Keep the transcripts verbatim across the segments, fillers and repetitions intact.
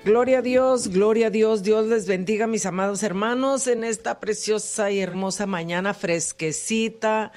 Gloria a Dios, gloria a Dios, Dios les bendiga, mis amados hermanos, en esta preciosa y hermosa mañana fresquecita,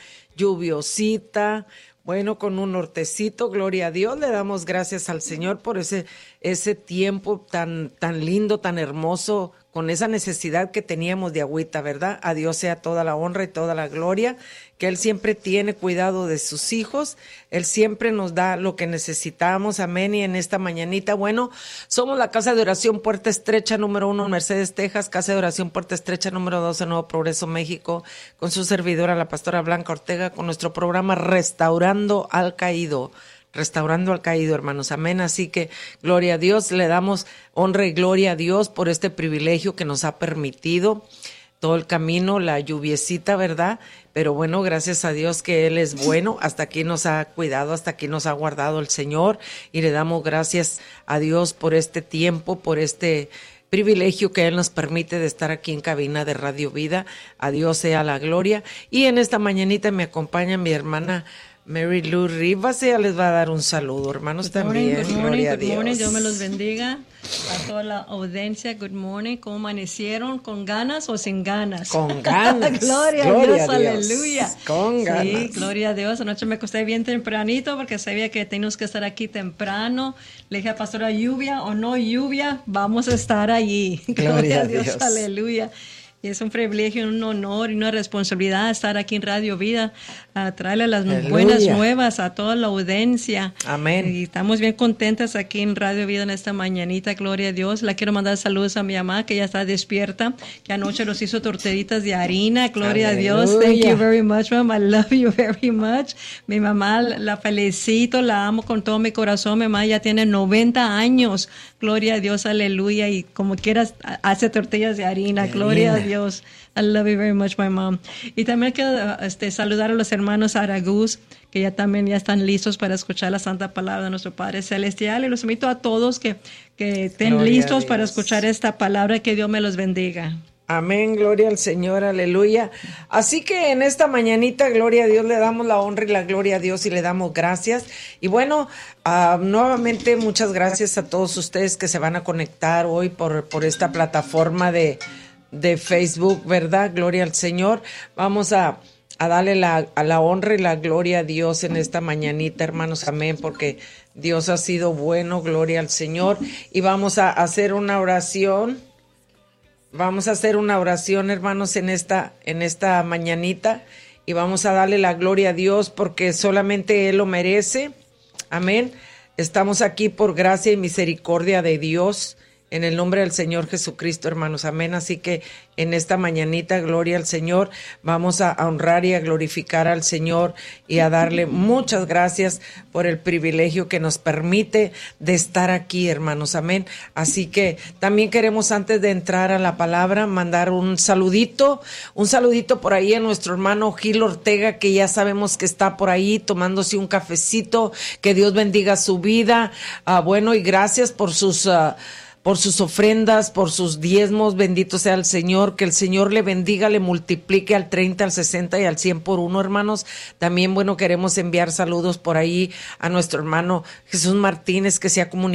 lluviosita, bueno, con un nortecito, gloria a Dios, le damos gracias al Señor por ese, ese tiempo tan, tan lindo, tan hermoso, con esa necesidad que teníamos de agüita, ¿verdad? A Dios sea toda la honra y toda la gloria, que Él siempre tiene cuidado de sus hijos, Él siempre nos da lo que necesitamos, amén, y en esta mañanita, bueno, somos la Casa de Oración Puerta Estrecha número uno, Mercedes, Texas, Casa de Oración Puerta Estrecha número dos, en Nuevo Progreso, México, con su servidora, la pastora Blanca Ortega, con nuestro programa Restaurando al Caído, Restaurando al Caído, hermanos, amén. Así que gloria a Dios, le damos honra y gloria a Dios por este privilegio que nos ha permitido todo el camino, la lluviecita, ¿verdad? Pero bueno, gracias a Dios que Él es bueno, hasta aquí nos ha cuidado, hasta aquí nos ha guardado el Señor, y le damos gracias a Dios por este tiempo, por este privilegio que Él nos permite de estar aquí en cabina de Radio Vida. A Dios sea la gloria. Y en esta mañanita me acompaña mi hermana Mary Lou Rivas, ella les va a dar un saludo, hermanos, good también. Morning, good morning, gloria good a Dios. morning, Dios me los bendiga. A toda la audiencia, good morning. ¿Cómo amanecieron? ¿Con ganas o sin ganas? Con ganas. gloria, gloria a Dios, Dios, aleluya. Con ganas. Sí, gloria a Dios. Anoche me acosté bien tempranito porque sabía que teníamos que estar aquí temprano. Le dije a pastora, lluvia o no lluvia, vamos a estar allí. Gloria, gloria a Dios, Dios, aleluya. Y es un privilegio, un honor y una responsabilidad estar aquí en Radio Vida, a traerle las Aleluya. Buenas nuevas a toda la audiencia. Amén. Y estamos bien contentas aquí en Radio Vida en esta mañanita, gloria a Dios. La quiero mandar saludos a mi mamá, que ya está despierta, que anoche nos hizo tortillitas de harina, gloria Aleluya. A Dios. Thank you very much, mom. I love you very much. Mi mamá la felicito, la amo con todo mi corazón. Mi mamá ya tiene noventa años, gloria a Dios, aleluya. Y como quieras, hace tortillas de harina, de gloria harina. A Dios. I love you very much, my mom. Y también quiero este, saludar a los hermanos Aragús, que ya también ya están listos para escuchar la santa palabra de nuestro Padre Celestial. Y los invito a todos que, que estén gloria listos para escuchar esta palabra. Que Dios me los bendiga. Amén, gloria al Señor, aleluya. Así que en esta mañanita, gloria a Dios, le damos la honra y la gloria a Dios y le damos gracias. Y bueno, uh, nuevamente muchas gracias a todos ustedes que se van a conectar hoy por, por esta plataforma de... de Facebook, ¿verdad? Gloria al Señor. Vamos a, a darle la, a la honra y la gloria a Dios en esta mañanita, hermanos, amén, porque Dios ha sido bueno, gloria al Señor. Y vamos a hacer una oración, vamos a hacer una oración, hermanos, en esta, en esta mañanita, y vamos a darle la gloria a Dios porque solamente Él lo merece, amén. Estamos aquí por gracia y misericordia de Dios, en el nombre del Señor Jesucristo, hermanos, amén. Así que en esta mañanita, gloria al Señor, vamos a honrar y a glorificar al Señor y a darle muchas gracias por el privilegio que nos permite de estar aquí, hermanos, amén. Así que también queremos, antes de entrar a la palabra, mandar un saludito, un saludito por ahí a nuestro hermano Gil Ortega, que ya sabemos que está por ahí tomándose un cafecito. Que Dios bendiga su vida. Ah, bueno, y gracias por sus... Uh, por sus ofrendas, por sus diezmos, bendito sea el Señor, que el Señor le bendiga, le multiplique al treinta, al sesenta y al cien por uno, hermanos. También, bueno, queremos enviar saludos por ahí a nuestro hermano Jesús Martínez, que se ha comunicado